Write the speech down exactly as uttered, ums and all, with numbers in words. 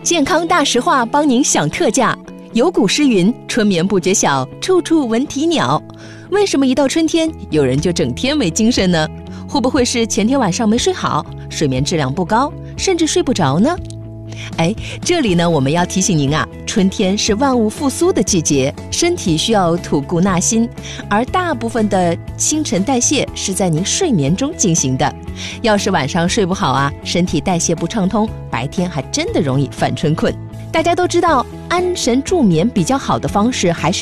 健康大实话帮您享特价。有古诗云：春眠不觉晓，处处闻啼鸟。为什么一到春天，有人就整天没精神呢？会不会是前天晚上没睡好，睡眠质量不高，甚至睡不着呢？哎，这里呢，我们要提醒您啊，春天是万物复苏的季节，身体需要吐故纳新，而大部分的新陈代谢是在您睡眠中进行的。要是晚上睡不好啊，身体代谢不畅通，白天还真的容易犯春困。大家都知道，安神助眠比较好的方式还是